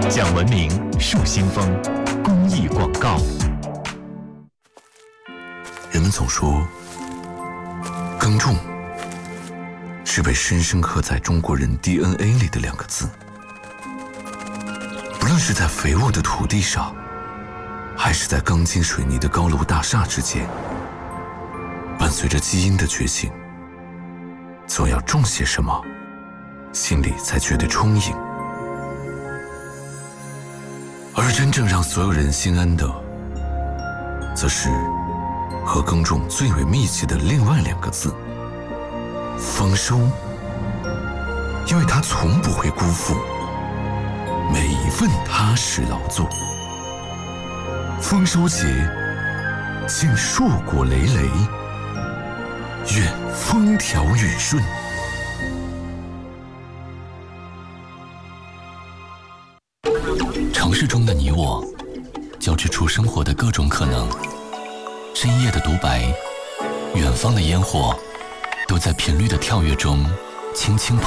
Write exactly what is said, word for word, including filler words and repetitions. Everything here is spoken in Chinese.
讲文明树新风公益广告。 人们总说，耕种是被深深刻在中国人 D N A 里的两个字。不论是在肥沃的土地上，还是在钢筋水泥的高楼大厦之间，伴随着基因的觉醒，总要种些什么，心里才觉得充盈。而真正让所有人心安的，则是和耕种最为密切的另外两个字——丰收。因为它从不会辜负每一份踏实劳作。丰收节，敬硕果累累，愿风调雨顺。 城市中的你我，交织出生活的各种可能。深夜的独白，远方的烟火，都在频率的跳跃中轻轻